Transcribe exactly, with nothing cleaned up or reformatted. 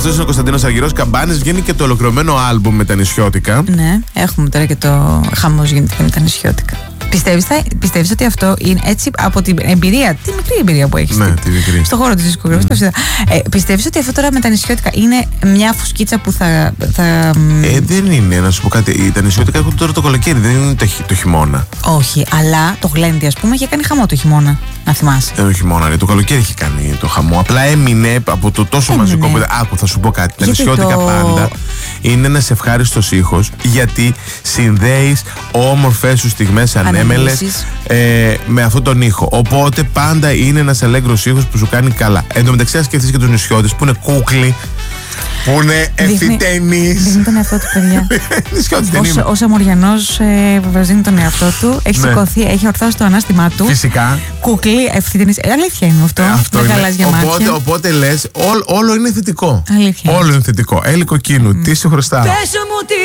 Αυτός είναι ο Κωνσταντίνος Αργυρός, Καμπάνες. Βγαίνει και το ολοκληρωμένο άλμπουμ με τα νησιώτικα. Ναι, έχουμε τώρα και το χαμός γίνεται και με τα νησιώτικα. Πιστεύεις, θα, πιστεύεις ότι αυτό είναι έτσι από την εμπειρία, τη μικρή εμπειρία που έχεις, Ναι, τη μικρή. στον χώρο της δισκογραφίας. Mm. Ε, πιστεύεις ότι αυτό τώρα με τα νησιώτικα είναι μια φουσκίτσα που θα. θα... Ε, δεν είναι, να σου πω κάτι. Τα νησιώτικα έχουν τώρα το καλοκαίρι, δεν είναι το, το χειμώνα. Όχι, αλλά το Γλέντι, ας πούμε, είχε κάνει χαμό το χειμώνα. Να θυμάσαι. Δεν είναι το χειμώνα, ρε, το καλοκαίρι έχει κάνει το χαμό. Απλά έμεινε από το τόσο έμεινε. μαζικό που. Άκου, θα σου πω κάτι. Τα νησιώτικα το... πάντα είναι ένας ευχάριστος ήχος, γιατί συνδέεις όμορφες σου στιγμές ανέμελες ε, με αυτόν τον ήχο. Οπότε πάντα είναι ένας αλέγκρος ήχος που σου κάνει καλά. Εν τω μεταξύ, να σκεφτείς και τους νησιώτες που είναι κούκλοι, που είναι ευθυτενείς. Δείχνει τον εαυτό του, παιδιά. Ως, ως Αμοριανός ε, δίνει τον εαυτό του. Έχει ναι. σηκωθεί, έχει ορθώσει το ανάστημά του. Φυσικά. Κούκλοι, ευθυτενείς. Ε, αλήθεια είναι αυτό. Ε, αυτό είναι. Οπότε, οπότε λες, ό, όλο είναι θετικό. Αλήθεια. Όλο είναι θετικό. Έλλη Κοκκίνου, mm. τι σου χρωστάω.